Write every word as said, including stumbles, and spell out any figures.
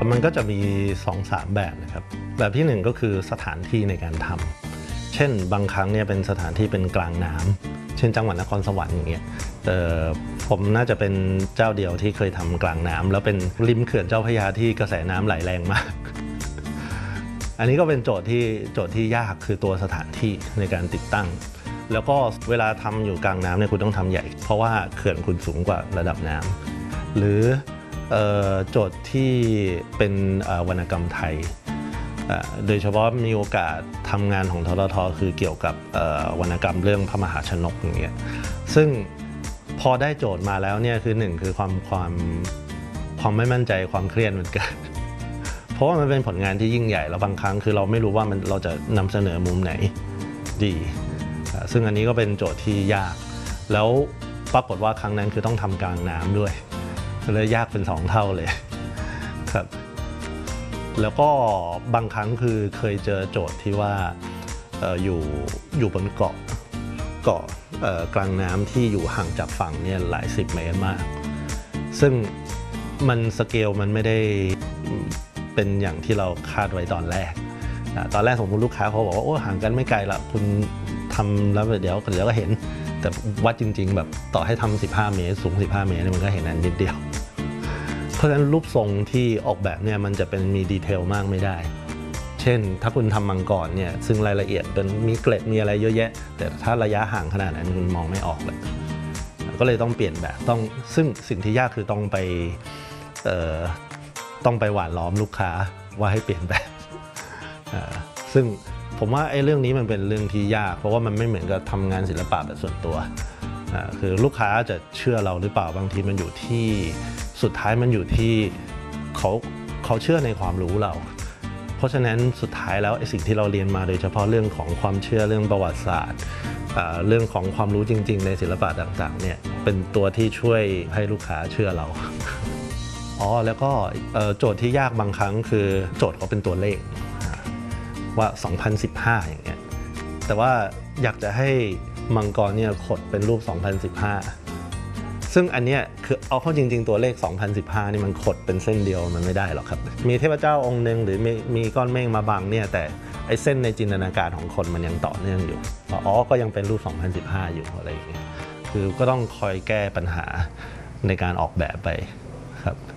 มันก็จะมี สองถึงสาม แบบนะครับแบบที่หนึ่งก็คือสถานที่ในการทำเช่นบางครั้งเนี่ยเป็นสถานที่เป็นกลางน้ำเช่นจังหวัดนครสวรรค์อย่างเงี้ยแต่ผมน่าจะเป็นเจ้าเดียวที่เคยทำกลางน้ำแล้วเป็นริมเขื่อนเจ้าพระยาที่กระแสน้ำไหลแรงมากอันนี้ก็เป็นโจทย์ที่โจทย์ที่ยากคือตัวสถานที่ในการติดตั้งแล้วก็เวลาทำอยู่กลางน้ำเนี่ยคุณต้องทำใหญ่เพราะว่าเขื่อนคุณสูงกว่าระดับน้ำหรือโจทย์ที่เป็นวรรณกรรมไทยโดยเฉพาะมีโอกาสทำงานของททท.คือเกี่ยวกับวรรณกรรมเรื่องพระมหาชนกอย่างเงี้ยซึ่งพอได้โจทย์มาแล้วเนี่ยคือหนึ่งคือความความความไม่มั่นใจความเครียดเหมือนกันเพราะว่ามันเป็นผลงานที่ยิ่งใหญ่แล้วบางครั้งคือเราไม่รู้ว่ามันเราจะนำเสนอมุมไหนดีซึ่งอันนี้ก็เป็นโจทย์ที่ยากแล้วปรากฏว่าครั้งนั้นคือต้องทำกลางน้ำด้วยเลยยากเป็นสองเท่าเลยครับแล้วก็บางครั้งคือเคยเจอโจทย์ที่ว่าอยู่อยู่บนเกาะเกาะกลางน้ำที่อยู่ห่างจากฝั่งเนี่ยหลายสิบเมตรมากซึ่งมันสเกลมันไม่ได้เป็นอย่างที่เราคาดไว้ตอนแรกตอนแรกสมมติลูกค้าเขาบอกว่าโอ้ห่างกันไม่ไกลละคุณทำแล้วเดี๋ยวเดี๋ยวก็เห็นแต่วัดจริงๆแบบต่อให้ทำสิบห้าเมตรสูงสิบห้าเมตรมันก็เห็นอันนิดเดียวเพราะฉะนั้นรูปทรงที่ออกแบบเนี่ยมันจะเป็นมีดีเทลมากไม่ได้เช่นถ้าคุณทำมังกรเนี่ยซึ่งรายละเอียดเป็นมีเกล็ดมีอะไรเยอะแยะแต่ถ้าระยะห่างขนาดนั้นคุณมองไม่ออกเลยก็เลยต้องเปลี่ยนแบบต้องซึ่งสิ่งที่ยากคือต้องไปเอ่อต้องไปหว่านล้อมลูกค้าว่าให้เปลี่ยนแบบซึ่งผมว่าไอ้เรื่องนี้มันเป็นเรื่องที่ยากเพราะว่ามันไม่เหมือนกับทำงานศิลปะแบบส่วนตัวคือลูกค้าจะเชื่อเราหรือเปล่าบางทีมันอยู่ที่สุดท้ายมันอยู่ที่เขาเขาเชื่อในความรู้เราเพราะฉะนั้นสุดท้ายแล้วไอ้สิ่งที่เราเรียนมาโดยเฉพาะเรื่องของความเชื่อเรื่องประวัติศาสตร์เรื่องของความรู้จริงๆในศิลปะต่างๆเนี่ยเป็นตัวที่ช่วยให้ลูกค้าเชื่อเราอ๋อแล้วก็โจทย์ที่ยากบางครั้งคือโจทย์เขาเป็นตัวเลขว่าสองพันสิบห้าอย่างเงี้ยแต่ว่าอยากจะให้มังกรเนี่ยขดเป็นรูปสองพันสิบห้าซึ่งอันเนี้ยคือเอาเข้าจริงๆตัวเลขสองพันสิบห้านี่มันขดเป็นเส้นเดียวมันไม่ได้หรอกครับมีเทพเจ้าองค์หนึ่งหรือมีมีก้อนเมฆมาบังเนี่ยแต่ไอ้เส้นในจินตนาการของคนมันยังต่อเนื่องอยู่อ๋อก็ยังเป็นรูปสองพันสิบห้าอยู่อะไรอย่างเงี้ยคือก็ต้องคอยแก้ปัญหาในการออกแบบไปครับ